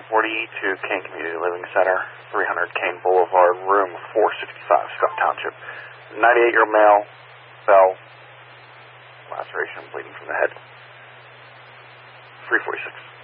to Kane Community Living Center, 300 Kane Boulevard, room 465, Scott Township. 98-year-old male, fell, laceration, bleeding from the head. 346.